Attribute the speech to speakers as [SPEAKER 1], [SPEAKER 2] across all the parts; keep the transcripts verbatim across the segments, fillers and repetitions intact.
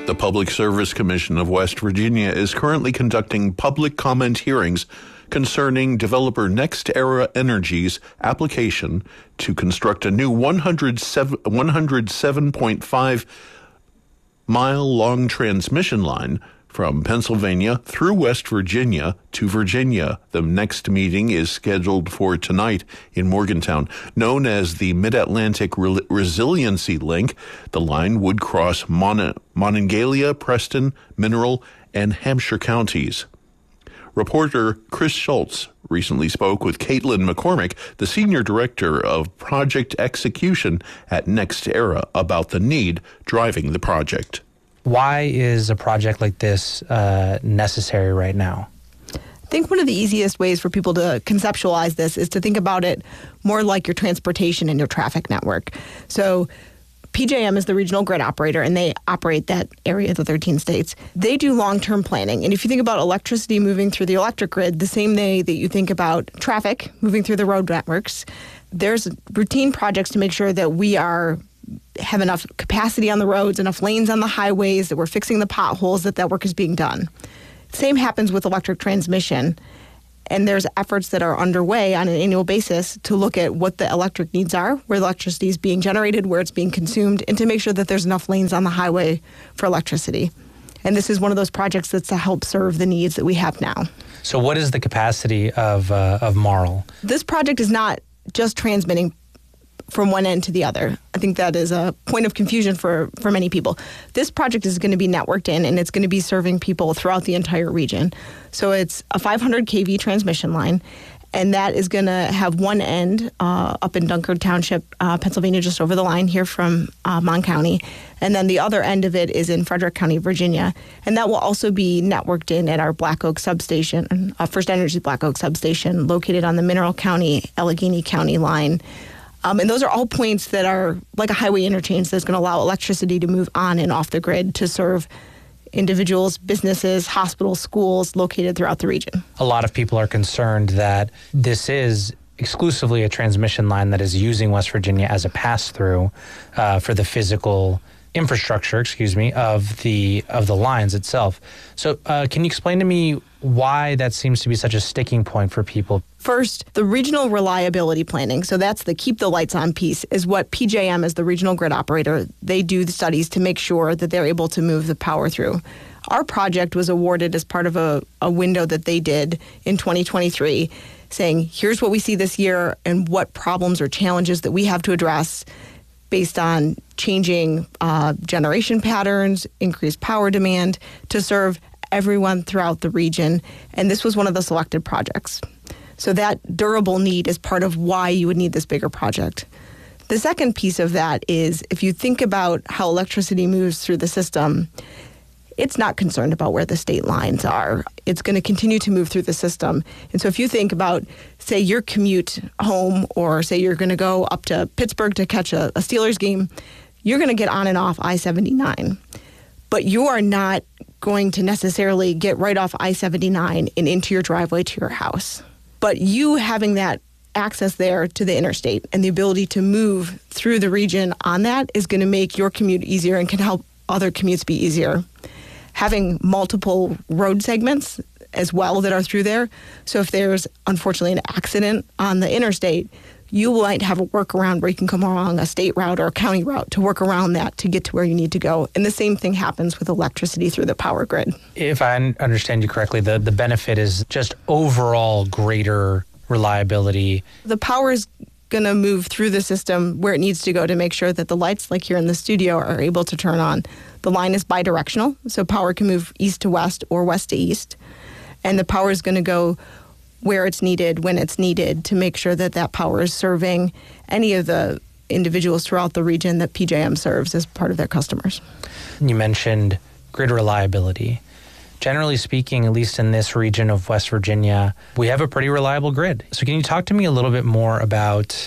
[SPEAKER 1] The Public Service Commission of West Virginia is currently conducting public comment hearings concerning developer NextEra Energy's application to construct a new one hundred seven point five mile long transmission line from Pennsylvania through West Virginia to Virginia. The next meeting is scheduled for tonight in Morgantown. Known as the Mid-Atlantic Re- Resiliency Link, the line would cross Mon- Monongalia, Preston, Mineral, and Hampshire counties. Reporter Chris Schultz recently spoke with Caitlin McCormick, the Senior Director of Project Execution at NextEra, about the need driving the project.
[SPEAKER 2] Why is a project like this uh, necessary right now?
[SPEAKER 3] I think one of the easiest ways for people to conceptualize this is to think about it more like your transportation and your traffic network. So P J M is the regional grid operator, and they operate that area of the thirteen states. They do long-term planning. And if you think about electricity moving through the electric grid, the same way that you think about traffic moving through the road networks, there's routine projects to make sure that we are have enough capacity on the roads, enough lanes on the highways, that we're fixing the potholes, that that work is being done. Same happens with electric transmission. And there's efforts that are underway on an annual basis to look at what the electric needs are, where the electricity is being generated, where it's being consumed, and to make sure that there's enough lanes on the highway for electricity. And this is one of those projects that's to help serve the needs that we have now.
[SPEAKER 2] So what is the capacity of uh, of Marl?
[SPEAKER 3] This project is not just transmitting from one end to the other. I think that is a point of confusion for, for many people. This project is going to be networked in, and it's going to be serving people throughout the entire region. So it's a five hundred k V transmission line, and that is going to have one end uh, up in Dunkard Township, uh, Pennsylvania, just over the line here from uh, Mon County. And then the other end of it is in Frederick County, Virginia. And that will also be networked in at our Black Oak substation, uh, First Energy Black Oak substation, located on the Mineral County, Allegheny County line. Um, and those are all points that are like a highway interchange that's going to allow electricity to move on and off the grid to serve individuals, businesses, hospitals, schools located throughout the region.
[SPEAKER 2] A lot of people are concerned that this is exclusively a transmission line that is using West Virginia as a pass-through uh, for the physical infrastructure, excuse me, of the of the lines itself. So uh, can you explain to me why that seems to be such a sticking point for people?
[SPEAKER 3] First, the regional reliability planning, so that's the keep the lights on piece, is what P J M, as the regional grid operator, they do the studies to make sure that they're able to move the power through. Our project was awarded as part of a, a window that they did in twenty twenty-three, saying, here's what we see this year and what problems or challenges that we have to address based on changing uh, generation patterns, increased power demand to serve everyone throughout the region. And this was one of the selected projects. So that durable need is part of why you would need this bigger project. The second piece of that is if you think about how electricity moves through the system, it's not concerned about where the state lines are. It's going to continue to move through the system. And so if you think about, say, your commute home, or say you're going to go up to Pittsburgh to catch a, a Steelers game, you're going to get on and off I seventy-nine. But you are not going to necessarily get right off I seventy-nine and into your driveway to your house. But you having that access there to the interstate and the ability to move through the region on that is going to make your commute easier and can help other commutes be easier. Having multiple road segments as well that are through there. So if there's, unfortunately, an accident on the interstate, you might have a workaround where you can come along a state route or a county route to work around that to get to where you need to go. And the same thing happens with electricity through the power grid.
[SPEAKER 2] If I understand you correctly, the, the benefit is just overall greater reliability.
[SPEAKER 3] The power is going to move through the system where it needs to go to make sure that the lights, like here in the studio, are able to turn on. The line is bidirectional, so power can move east to west or west to east. And the power is going to go where it's needed, when it's needed, to make sure that that power is serving any of the individuals throughout the region that P J M serves as part of their customers.
[SPEAKER 2] You mentioned grid reliability. Generally speaking, at least in this region of West Virginia, we have a pretty reliable grid. So can you talk to me a little bit more about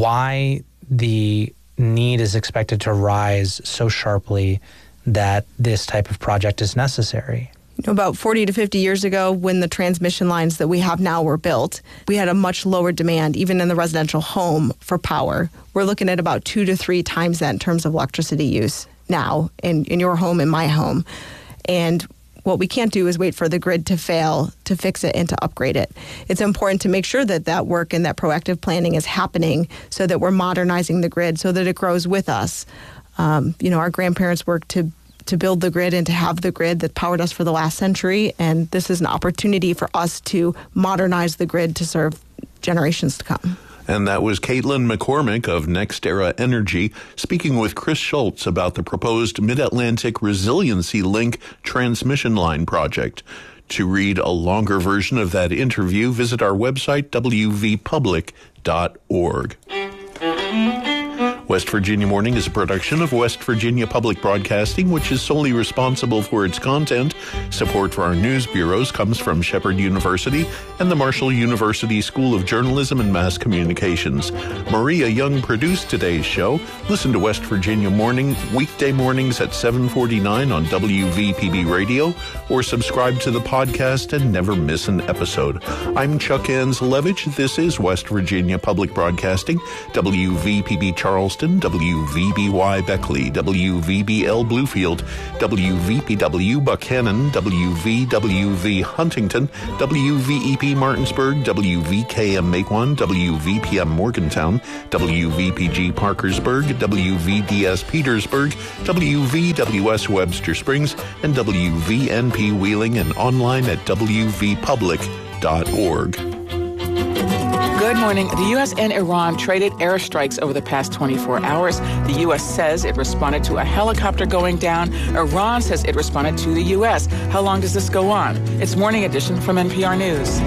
[SPEAKER 2] why the need is expected to rise so sharply that this type of project is necessary?
[SPEAKER 3] You know, about forty to fifty years ago, when the transmission lines that we have now were built, we had a much lower demand, even in the residential home, for power. We're looking at about two to three times that in terms of electricity use now in, in your home, in my home. And what we can't do is wait for the grid to fail to fix it and to upgrade it. It's important to make sure that that work and that proactive planning is happening so that we're modernizing the grid so that it grows with us. Um, you know, our grandparents worked to to build the grid and to have the grid that powered us for the last century. And this is an opportunity for us to modernize the grid to serve generations to come.
[SPEAKER 1] And that was Caitlin McCormick of NextEra Energy speaking with Chris Schultz about the proposed Mid-Atlantic Resiliency Link transmission line project. To read a longer version of that interview, visit our website, w v public dot org. West Virginia Morning is a production of West Virginia Public Broadcasting, which is solely responsible for its content. Support for our news bureaus comes from Shepherd University and the Marshall University School of Journalism and Mass Communications. Maria Young produced today's show. Listen to West Virginia Morning weekday mornings at seven forty-nine on W V P B Radio, or subscribe to the podcast and never miss an episode. I'm Chuck Anzelevich. This is West Virginia Public Broadcasting, W V P B Charleston, W V B Y Beckley, W V B L Bluefield, W V P W Buchanan, W V W V Huntington, W V E P Martinsburg, W V K M Maquon, W V P M Morgantown, W V P G Parkersburg, W V D S Petersburg, W V W S Webster Springs, and W V N P Wheeling, and online at w v public dot org.
[SPEAKER 4] Good morning. The U S and Iran traded airstrikes over the past twenty-four hours. The U S says it responded to a helicopter going down. Iran says it responded to the U S. How long does this go on? It's Morning Edition from N P R News.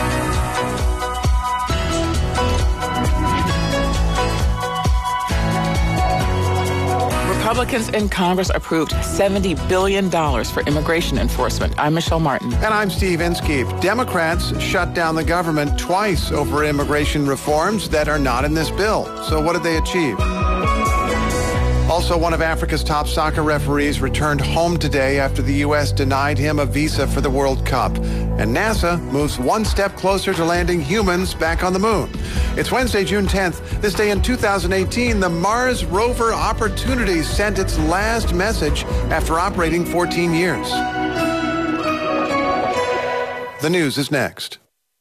[SPEAKER 4] Republicans in Congress approved seventy billion dollars for immigration enforcement. I'm Michelle Martin.
[SPEAKER 5] And I'm Steve Inskeep. Democrats shut down the government twice over immigration reforms that are not in this bill. So what did they achieve? Also, one of Africa's top soccer referees returned home today after the U S denied him a visa for the World Cup. And NASA moves one step closer to landing humans back on the moon. It's Wednesday, June tenth. This day in two thousand eighteen, the Mars rover Opportunity sent its last message after operating fourteen years. The news is next.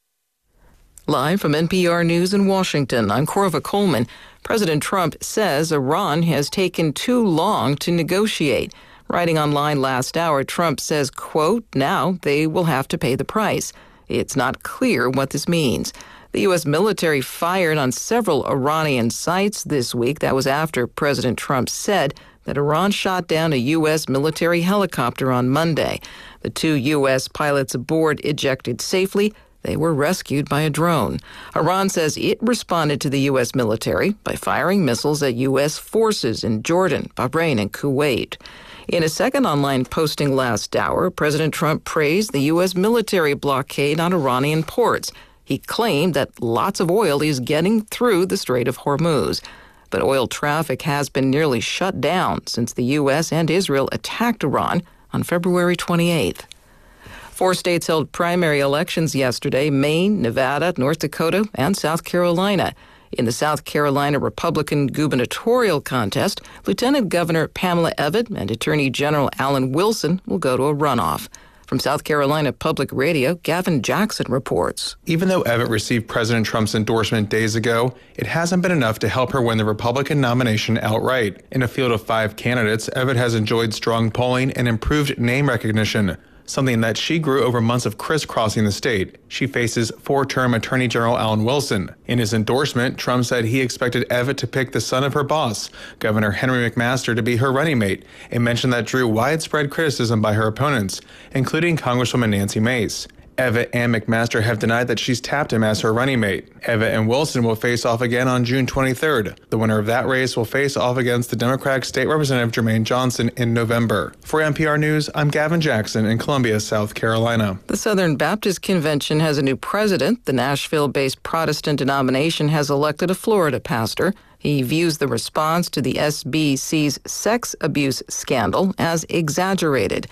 [SPEAKER 6] Live from N P R News in Washington, I'm Corva Coleman. President Trump says Iran has taken too long to negotiate. Writing online last hour, Trump says, quote, now they will have to pay the price. It's not clear what this means. The U S military fired on several Iranian sites this week. That was after President Trump said that Iran shot down a U S military helicopter on Monday. The two U S pilots aboard ejected safely. They were rescued by a drone. Iran says it responded to the U S military by firing missiles at U S forces in Jordan, Bahrain, and Kuwait. In a second online posting last hour, President Trump praised the U S military blockade on Iranian ports. He claimed that lots of oil is getting through the Strait of Hormuz. But oil traffic has been nearly shut down since the U S and Israel attacked Iran on February twenty-eighth. Four states held primary elections yesterday: Maine, Nevada, North Dakota, and South Carolina. In the South Carolina Republican gubernatorial contest, Lieutenant Governor Pamela Evette and Attorney General Alan Wilson will go to a runoff. From South Carolina Public Radio, Gavin Jackson reports.
[SPEAKER 7] Even though Evette received President Trump's endorsement days ago, it hasn't been enough to help her win the Republican nomination outright. In a field of five candidates, Evette has enjoyed strong polling and improved name recognition, something that she grew over months of crisscrossing the state. She faces four-term Attorney General Alan Wilson. In his endorsement, Trump said he expected Evette to pick the son of her boss, Governor Henry McMaster, to be her running mate, a mention that drew widespread criticism by her opponents, including Congresswoman Nancy Mace. Evette and McMaster have denied that she's tapped him as her running mate. Evette and Wilson will face off again on June twenty-third. The winner of that race will face off against the Democratic State Representative Jermaine Johnson in November. For N P R News, I'm Gavin Jackson in Columbia, South Carolina.
[SPEAKER 6] The Southern Baptist Convention has a new president. The Nashville-based Protestant denomination has elected a Florida pastor. He views the response to the S B C's sex abuse scandal as exaggerated.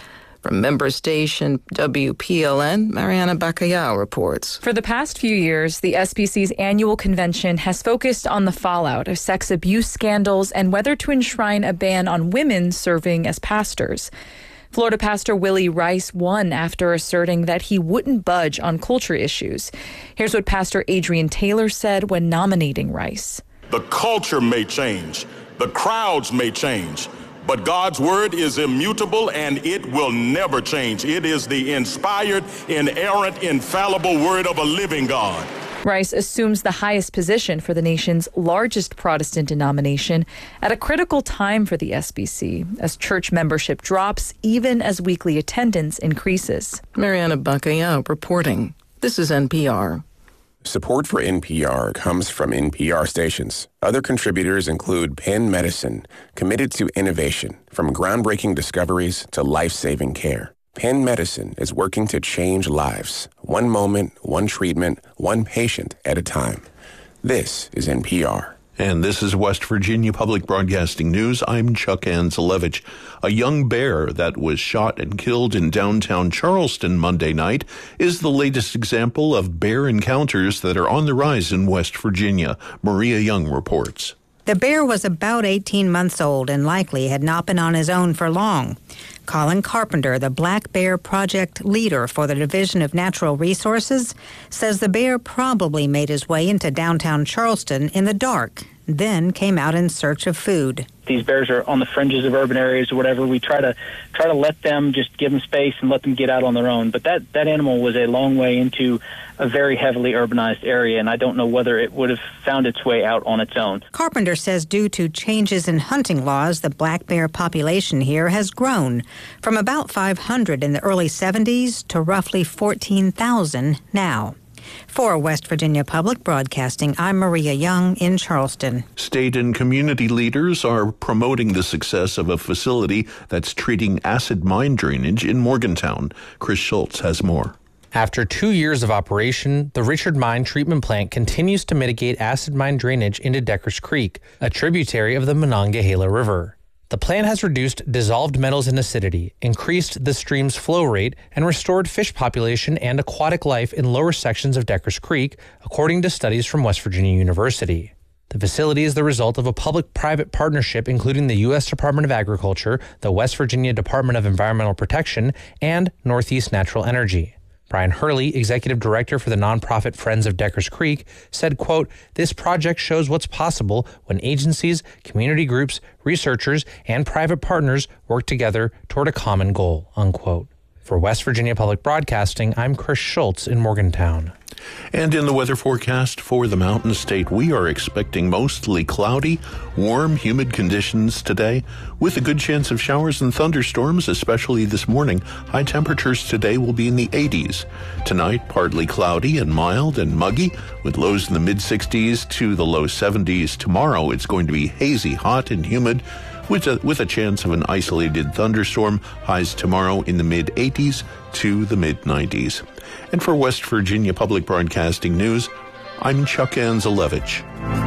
[SPEAKER 6] From member station W P L N, Mariana Bacallao reports.
[SPEAKER 8] For the past few years, the S B C's annual convention has focused on the fallout of sex abuse scandals and whether to enshrine a ban on women serving as pastors. Florida pastor Willie Rice won after asserting that he wouldn't budge on culture issues. Here's what Pastor Adrian Taylor said when nominating Rice.
[SPEAKER 9] The culture may change, the crowds may change, but God's word is immutable and it will never change. It is the inspired, inerrant, infallible word of a living God.
[SPEAKER 8] Rice assumes the highest position for the nation's largest Protestant denomination at a critical time for the S B C, as church membership drops even as weekly attendance increases.
[SPEAKER 6] Mariana Bacallao reporting. This is N P R.
[SPEAKER 10] Support for N P R comes from N P R stations. Other contributors include Penn Medicine, committed to innovation, from groundbreaking discoveries to life-saving care. Penn Medicine is working to change lives, one moment, one treatment, one patient at a time. This is N P R.
[SPEAKER 1] And this is West Virginia Public Broadcasting News. I'm Chuck Anzelevich. A young bear that was shot and killed in downtown Charleston Monday night is the latest example of bear encounters that are on the rise in West Virginia. Maria Young reports.
[SPEAKER 11] The bear was about eighteen months old and likely had not been on his own for long. Colin Carpenter, the Black Bear Project leader for the Division of Natural Resources, says the bear probably made his way into downtown Charleston in the dark, then came out in search of food.
[SPEAKER 12] These bears are on the fringes of urban areas or whatever. We try to try to let them, just give them space and let them get out on their own. But that, that animal was a long way into a very heavily urbanized area, and I don't know whether it would have found its way out on its own.
[SPEAKER 11] Carpenter says due to changes in hunting laws, the black bear population here has grown from about five hundred in the early seventies to roughly fourteen thousand now. For West Virginia Public Broadcasting, I'm Maria Young in Charleston.
[SPEAKER 1] State and community leaders are promoting the success of a facility that's treating acid mine drainage in Morgantown. Chris Schultz has more.
[SPEAKER 2] After two years of operation, the Richard Mine Treatment Plant continues to mitigate acid mine drainage into Deckers Creek, a tributary of the Monongahela River. The plant has reduced dissolved metals and acidity, increased the stream's flow rate, and restored fish population and aquatic life in lower sections of Deckers Creek, according to studies from West Virginia University. The facility is the result of a public-private partnership including the U S Department of Agriculture, the West Virginia Department of Environmental Protection, and Northeast Natural Energy. Brian Hurley, executive director for the nonprofit Friends of Deckers Creek, said, quote, "This project shows what's possible when agencies, community groups, researchers, and private partners work together toward a common goal," unquote. For West Virginia Public Broadcasting, I'm Chris Schultz in Morgantown.
[SPEAKER 1] And in the weather forecast for the Mountain State, we are expecting mostly cloudy, warm, humid conditions today, with a good chance of showers and thunderstorms, especially this morning. High temperatures today will be in the eighties. Tonight, partly cloudy and mild and muggy, with lows in the mid-sixties to the low seventies. Tomorrow, it's going to be hazy, hot, and humid, with a, with a chance of an isolated thunderstorm. Highs tomorrow in the mid-eighties to the mid-nineties. And for West Virginia Public Broadcasting News, I'm Chuck Anzelevich.